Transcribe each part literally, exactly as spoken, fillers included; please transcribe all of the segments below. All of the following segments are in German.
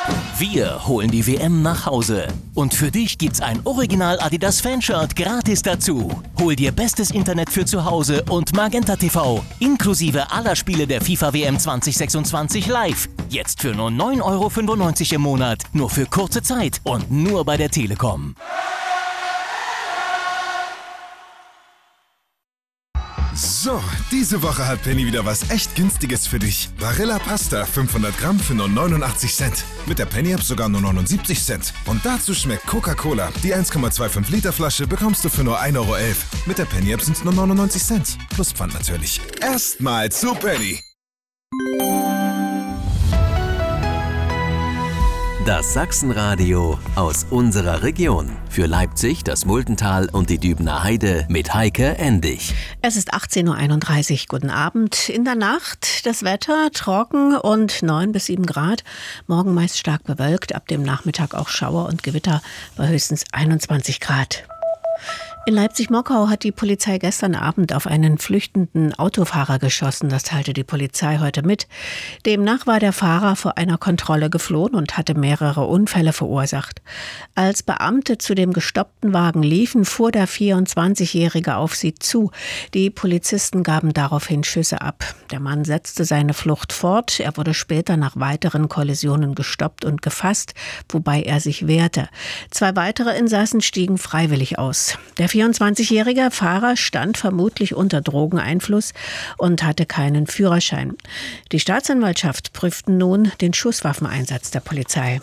Wir holen die W M nach Hause. Und für dich gibt's ein Original Adidas Fanshirt gratis dazu. Hol dir bestes Internet für zu Hause und Magenta T V. Inklusive aller Spiele der FIFA W M zwanzig sechsundzwanzig live. Jetzt für nur neun Euro fünfundneunzig im Monat. Nur für kurze Zeit und nur bei der Telekom. So, diese Woche hat Penny wieder was echt Günstiges für dich. Barilla Pasta, fünfhundert Gramm für nur neunundachtzig Cent. Mit der Penny-App sogar nur neunundsiebzig Cent. Und dazu schmeckt Coca-Cola. Die eins Komma fünfundzwanzig Liter Flasche bekommst du für nur ein Euro elf. Mit der Penny-App sind es nur neunundneunzig Cent. Plus Pfand natürlich. Erstmal zu Penny. Das Sachsenradio aus unserer Region. Für Leipzig, das Muldental und die Dübener Heide mit Heike Endig. Es ist achtzehn Uhr einunddreißig. Guten Abend. In der Nacht das Wetter trocken und neun bis sieben Grad. Morgen meist stark bewölkt. Ab dem Nachmittag auch Schauer und Gewitter bei höchstens einundzwanzig Grad. In Leipzig-Mockau hat die Polizei gestern Abend auf einen flüchtenden Autofahrer geschossen. Das teilte die Polizei heute mit. Demnach war der Fahrer vor einer Kontrolle geflohen und hatte mehrere Unfälle verursacht. Als Beamte zu dem gestoppten Wagen liefen, fuhr der vierundzwanzigjährige auf sie zu. Die Polizisten gaben daraufhin Schüsse ab. Der Mann setzte seine Flucht fort. Er wurde später nach weiteren Kollisionen gestoppt und gefasst, wobei er sich wehrte. Zwei weitere Insassen stiegen freiwillig aus. Der vierundzwanzigjährige Fahrer stand vermutlich unter Drogeneinfluss und hatte keinen Führerschein. Die Staatsanwaltschaft prüfte nun den Schusswaffeneinsatz der Polizei.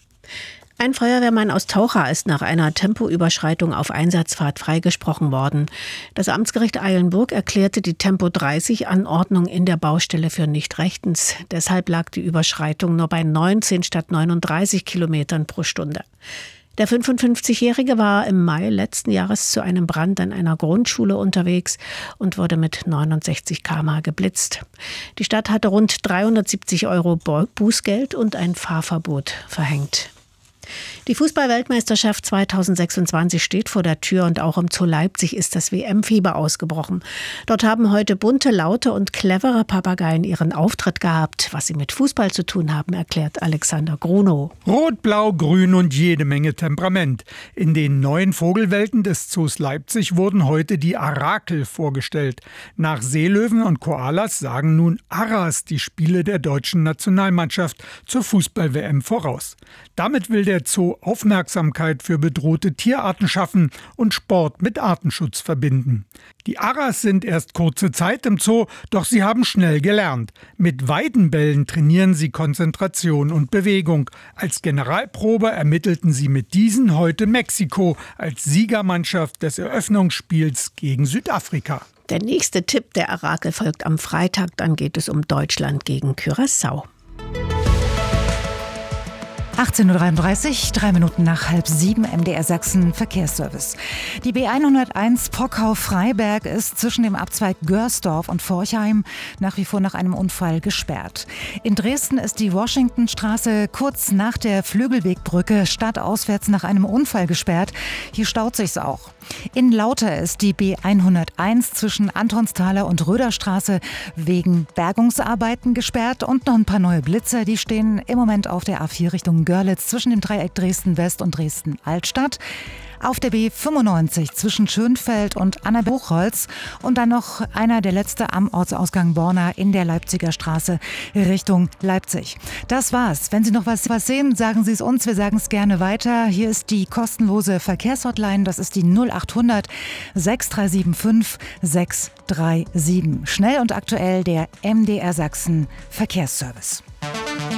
Ein Feuerwehrmann aus Taucha ist nach einer Tempoüberschreitung auf Einsatzfahrt freigesprochen worden. Das Amtsgericht Eilenburg erklärte die Tempo dreißig Anordnung in der Baustelle für nicht rechtens. Deshalb lag die Überschreitung nur bei neunzehn statt neununddreißig Kilometern pro Stunde. Der fünfundfünfzigjährige war im Mai letzten Jahres zu einem Brand an einer Grundschule unterwegs und wurde mit neunundsechzig Kilometer pro Stunde geblitzt. Die Stadt hatte rund dreihundertsiebzig Euro Bußgeld und ein Fahrverbot verhängt. Die Fußball-Weltmeisterschaft zweitausendsechsundzwanzig steht vor der Tür und auch im Zoo Leipzig ist das W M-Fieber ausgebrochen. Dort haben heute bunte, laute und clevere Papageien ihren Auftritt gehabt. Was sie mit Fußball zu tun haben, erklärt Alexander Grunow. Rot, Blau, Grün und jede Menge Temperament. In den neuen Vogelwelten des Zoos Leipzig wurden heute die Arakel vorgestellt. Nach Seelöwen und Koalas sagen nun Aras die Spiele der deutschen Nationalmannschaft zur Fußball-W M voraus. Damit will der Zoo Aufmerksamkeit für bedrohte Tierarten schaffen und Sport mit Artenschutz verbinden. Die Aras sind erst kurze Zeit im Zoo, doch sie haben schnell gelernt. Mit Weidenbällen trainieren sie Konzentration und Bewegung. Als Generalprobe ermittelten sie mit diesen heute Mexiko als Siegermannschaft des Eröffnungsspiels gegen Südafrika. Der nächste Tipp der Arakel folgt am Freitag, dann geht es um Deutschland gegen Curaçao. achtzehn Uhr dreiunddreißig, drei Minuten nach halb sieben, M D R Sachsen Verkehrsservice. Die B hunderteins Pockau-Freiberg ist zwischen dem Abzweig Görsdorf und Forchheim nach wie vor nach einem Unfall gesperrt. In Dresden ist die Washingtonstraße kurz nach der Flügelwegbrücke stadtauswärts nach einem Unfall gesperrt. Hier staut sich's auch. In Lauter ist die B hunderteins zwischen Antonsthaler und Röderstraße wegen Bergungsarbeiten gesperrt und noch ein paar neue Blitzer, die stehen im Moment auf der A vier Richtung Görlitz zwischen dem Dreieck Dresden-West und Dresden-Altstadt. Auf der B fünfundneunzig zwischen Schönfeld und Anna-Buchholz und dann noch einer der letzte am Ortsausgang Borna in der Leipziger Straße Richtung Leipzig. Das war's. Wenn Sie noch was, was sehen, sagen Sie es uns. Wir sagen es gerne weiter. Hier ist die kostenlose Verkehrshotline. Das ist die null achthundert sechs drei sieben fünf sechs drei sieben. Schnell und aktuell der M D R Sachsen Verkehrsservice.